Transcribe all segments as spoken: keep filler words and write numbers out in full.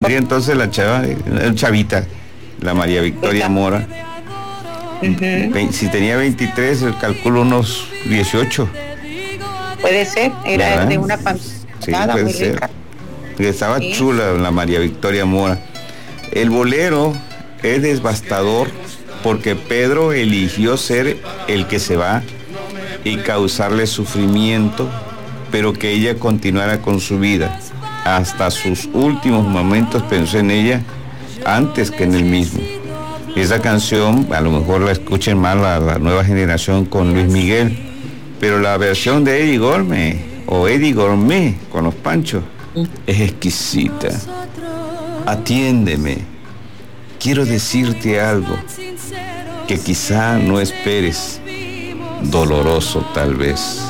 tendría entonces la chava, eh, chavita, la María Victoria Mora. Uh-huh. Si tenía veintitrés, calculo unos dieciocho. Puede ser, era ¿verdad? De una familia sí, puede muy ser. Rica. Estaba sí. chula la María Victoria Mora. El bolero es devastador porque Pedro eligió ser el que se va y causarle sufrimiento, pero que ella continuara con su vida. Hasta sus últimos momentos pensó en ella antes que en él mismo. Esa canción, a lo mejor la escuchen más la, la nueva generación con Luis Miguel, pero la versión de Eddie Gourmet o Eddie Gourmet con los Panchos es exquisita. Atiéndeme, quiero decirte algo que quizá no esperes, doloroso tal vez.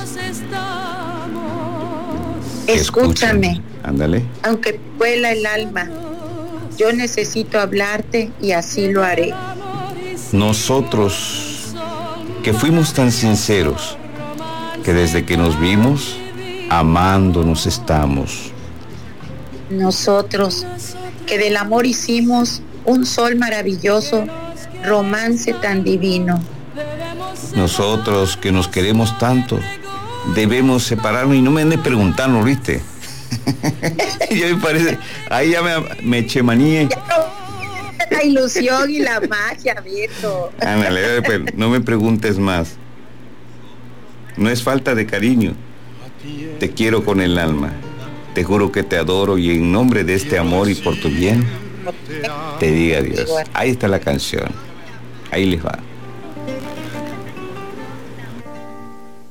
Escúchame, ándale. Aunque duela el alma, yo necesito hablarte y así lo haré. Nosotros, que fuimos tan sinceros, que desde que nos vimos, amándonos estamos. Nosotros, que del amor hicimos un sol maravilloso, romance tan divino. Nosotros, que nos queremos tanto, debemos separarnos y no me andes preguntando, ¿viste? Ya me parece, ahí ya me, me eché manía. La ilusión y la magia, Beto. Ándale, no me preguntes más. No es falta de cariño. Te quiero con el alma. Te juro que te adoro y en nombre de este amor y por tu bien, te diga adiós. Ahí está la canción. Ahí les va.